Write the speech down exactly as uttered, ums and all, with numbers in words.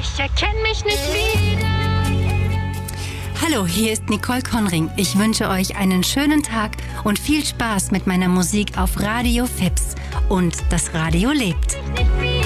Ich erkenne mich nicht wieder. Hallo, hier ist Nicole Konring. Ich wünsche euch einen schönen Tag und viel Spaß mit meiner Musik auf Radio Fips. Und das Radio lebt.